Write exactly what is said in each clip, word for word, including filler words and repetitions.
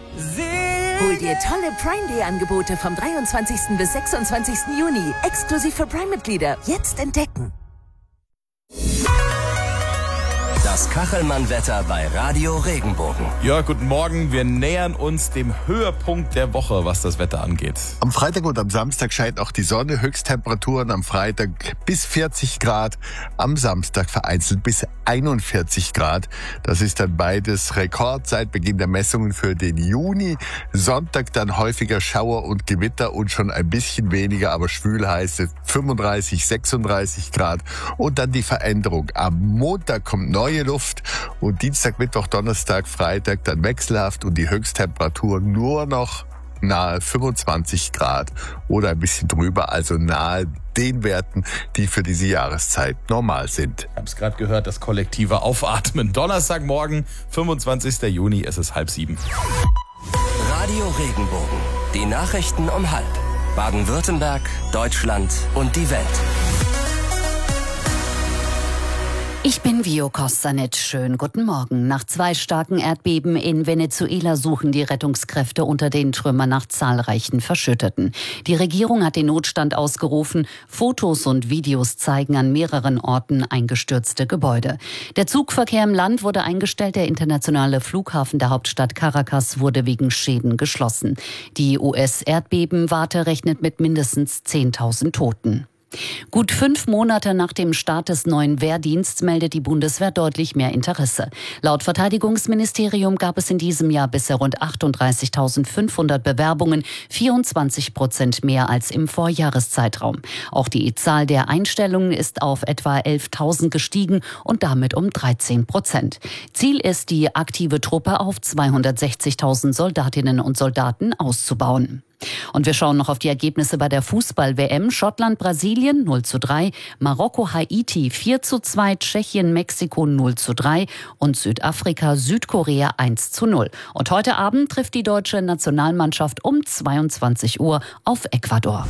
Hol dir tolle Prime Day Angebote vom dreiundzwanzigsten bis sechsundzwanzigsten Juni. Exklusiv für Prime-Mitglieder. Jetzt entdecken. Das Kachelmann-Wetter bei Radio Regenbogen. Ja, guten Morgen. Wir nähern uns dem Höhepunkt der Woche, was das Wetter angeht. Am Freitag und am Samstag scheint auch die Sonne. Höchsttemperaturen am Freitag bis vierzig Grad, am Samstag vereinzelt bis einundvierzig Grad. Das ist dann beides Rekord seit Beginn der Messungen für den Juni. Sonntag dann häufiger Schauer und Gewitter und schon ein bisschen weniger, aber schwül heiße fünfunddreißig, sechsunddreißig Grad. Und dann die Veränderung. Am Montag kommt neue Luft und Dienstag, Mittwoch, Donnerstag, Freitag dann wechselhaft und die Höchsttemperatur nur noch nahe fünfundzwanzig Grad oder ein bisschen drüber, also nahe den Werten, die für diese Jahreszeit normal sind. Ich habe es gerade gehört, das kollektive Aufatmen. Donnerstagmorgen, fünfundzwanzigsten Juni, es ist halb sieben. Radio Regenbogen. Die Nachrichten um halb. Baden-Württemberg, Deutschland und die Welt. Ich bin Vio Kostanec. Schönen guten Morgen. Nach zwei starken Erdbeben in Venezuela suchen die Rettungskräfte unter den Trümmern nach zahlreichen Verschütteten. Die Regierung hat den Notstand ausgerufen. Fotos und Videos zeigen an mehreren Orten eingestürzte Gebäude. Der Zugverkehr im Land wurde eingestellt. Der internationale Flughafen der Hauptstadt Caracas wurde wegen Schäden geschlossen. Die U S-Erdbebenwarte rechnet mit mindestens zehntausend Toten. Gut fünf Monate nach dem Start des neuen Wehrdienstes meldet die Bundeswehr deutlich mehr Interesse. Laut Verteidigungsministerium gab es in diesem Jahr bisher rund achtunddreißigtausendfünfhundert Bewerbungen, vierundzwanzig Prozent mehr als im Vorjahreszeitraum. Auch die Zahl der Einstellungen ist auf etwa elftausend gestiegen und damit um dreizehn Prozent. Ziel ist, die aktive Truppe auf zweihundertsechzigtausend Soldatinnen und Soldaten auszubauen. Und wir schauen noch auf die Ergebnisse bei der Fußball-W M. Schottland, Brasilien null zu drei, Marokko, Haiti vier zu zwei, Tschechien, Mexiko null zu drei und Südafrika, Südkorea eins zu null. Und heute Abend trifft die deutsche Nationalmannschaft um zweiundzwanzig Uhr auf Ecuador.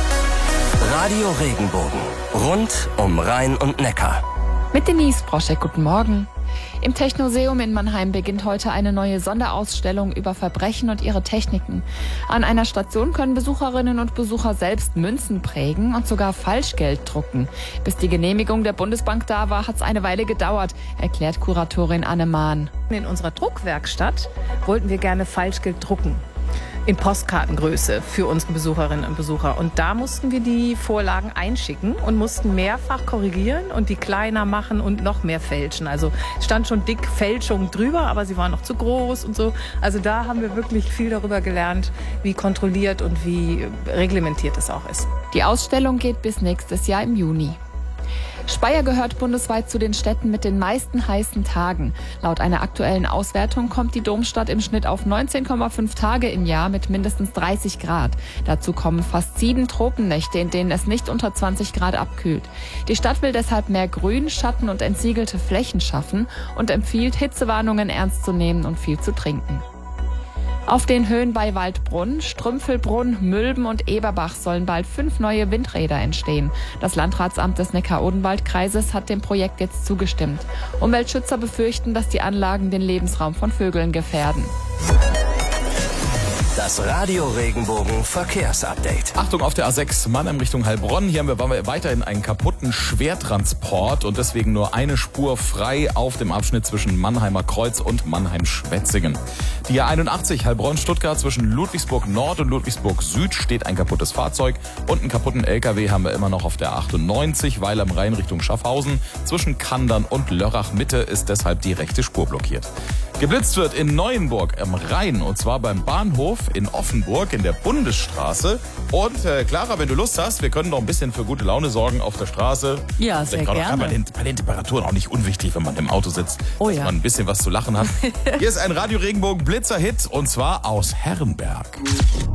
Radio Regenbogen. Rund um Rhein und Neckar. Mit Denise Broschek, guten Morgen. Im Technoseum in Mannheim beginnt heute eine neue Sonderausstellung über Verbrechen und ihre Techniken. An einer Station können Besucherinnen und Besucher selbst Münzen prägen und sogar Falschgeld drucken. Bis die Genehmigung der Bundesbank da war, hat es eine Weile gedauert, erklärt Kuratorin Anne Mahn. In unserer Druckwerkstatt wollten wir gerne Falschgeld drucken. In Postkartengröße für unsere Besucherinnen und Besucher. Und da mussten wir die Vorlagen einschicken und mussten mehrfach korrigieren und die kleiner machen und noch mehr fälschen. Also stand schon dick Fälschung drüber, aber sie waren noch zu groß und so. Also da haben wir wirklich viel darüber gelernt, wie kontrolliert und wie reglementiert es auch ist. Die Ausstellung geht bis nächstes Jahr im Juni. Speyer gehört bundesweit zu den Städten mit den meisten heißen Tagen. Laut einer aktuellen Auswertung kommt die Domstadt im Schnitt auf neunzehn Komma fünf Tage im Jahr mit mindestens dreißig Grad. Dazu kommen fast sieben Tropennächte, in denen es nicht unter zwanzig Grad abkühlt. Die Stadt will deshalb mehr Grün, Schatten und entsiegelte Flächen schaffen und empfiehlt, Hitzewarnungen ernst zu nehmen und viel zu trinken. Auf den Höhen bei Waldbrunn, Strümpfelbrunn, Mülben und Eberbach sollen bald fünf neue Windräder entstehen. Das Landratsamt des Neckar-Odenwald-Kreises hat dem Projekt jetzt zugestimmt. Umweltschützer befürchten, dass die Anlagen den Lebensraum von Vögeln gefährden. Das Radio Regenbogen Verkehrsupdate. Achtung auf der A sechs, Mannheim Richtung Heilbronn. Hier haben wir, waren wir weiterhin einen kaputten Schwertransport und deswegen nur eine Spur frei auf dem Abschnitt zwischen Mannheimer Kreuz und Mannheim-Schwetzingen. Die A einundachtzig Heilbronn-Stuttgart zwischen Ludwigsburg Nord und Ludwigsburg Süd steht ein kaputtes Fahrzeug und einen kaputten L K W haben wir immer noch auf der achtundneunzig, weil am Rhein Richtung Schaffhausen zwischen Kandern und Lörrach Mitte ist deshalb die rechte Spur blockiert. Geblitzt wird in Neuenburg am Rhein und zwar beim Bahnhof in Offenburg in der Bundesstraße. Und äh, Clara, wenn du Lust hast, wir können noch ein bisschen für gute Laune sorgen auf der Straße. Ja, sehr gerne. gerne. Bei den, bei den Temperaturen auch nicht unwichtig, wenn man im Auto sitzt, oh, dass ja. man ein bisschen was zu lachen hat. Hier ist ein Radio Regenbogen Blitzer-Hit und zwar aus Herrenberg.